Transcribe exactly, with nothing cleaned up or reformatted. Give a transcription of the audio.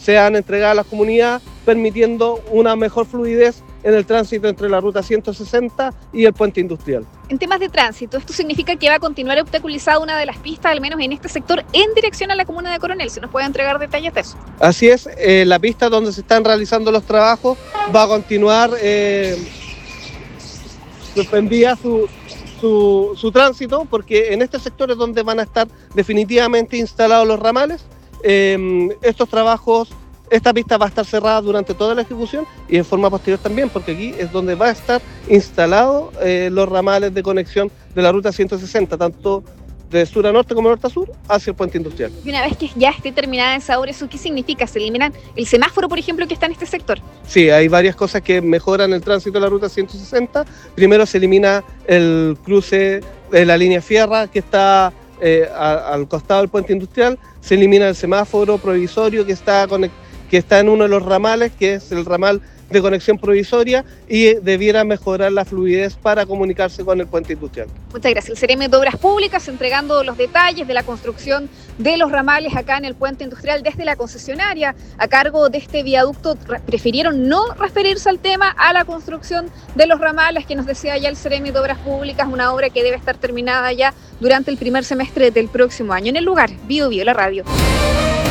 sean entregadas a las comunidades, permitiendo una mejor fluidez en el tránsito entre la ruta ciento sesenta y el puente industrial. En temas de tránsito, ¿esto significa que va a continuar obstaculizada una de las pistas, al menos en este sector, en dirección a la comuna de Coronel? ¿Se nos puede entregar detalles de eso? Así es, eh, la pista donde se están realizando los trabajos va a continuar eh, suspendida su, su, su tránsito, porque en este sector es donde van a estar definitivamente instalados los ramales. Eh, estos trabajos, esta pista va a estar cerrada durante toda la ejecución y en forma posterior también, porque aquí es donde va a estar instalado eh, los ramales de conexión de la ruta ciento sesenta, tanto de sur a norte como norte a sur, hacia el puente industrial. Y una vez que ya esté terminada esa obra, ¿eso qué significa? ¿Se eliminan el semáforo, por ejemplo, que está en este sector? Sí, hay varias cosas que mejoran el tránsito de la ruta ciento sesenta. Primero se elimina el cruce de la línea Fierra que está eh, a, al costado del puente industrial, se elimina el semáforo provisorio que está conectado que está en uno de los ramales, que es el ramal de conexión provisoria, y debiera mejorar la fluidez para comunicarse con el puente industrial. Muchas gracias. El Seremi de Obras Públicas entregando los detalles de la construcción de los ramales acá en el puente industrial desde la concesionaria a cargo de este viaducto. Prefirieron no referirse al tema, a la construcción de los ramales que nos decía ya el Seremi de Obras Públicas, una obra que debe estar terminada ya durante el primer semestre del próximo año. En el lugar, Bio Bio, la radio.